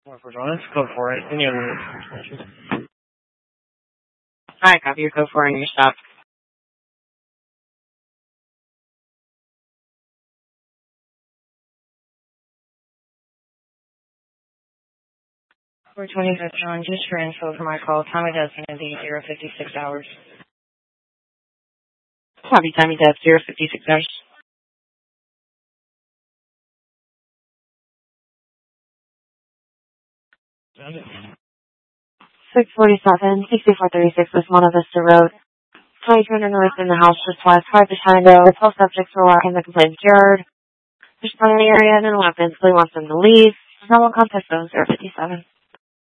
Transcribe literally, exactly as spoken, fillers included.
Four for John, code for it. Any other information? Hi, copy your code for it in your stop. four twenty-fifth John, just for info for my call. Tommy Deb's going to be zero fifty-six hours. Copy, Tommy Deb, zero fifty-six hours. six forty-seven, sixty-four thirty-six West Monte Vista Road. twenty-two hundred North in the house, just west, five behind the twelve subjects were walking the complainant's yard. There's one in the area and in weapons, so he wants them to leave. No one contact those, zero fifty-seven.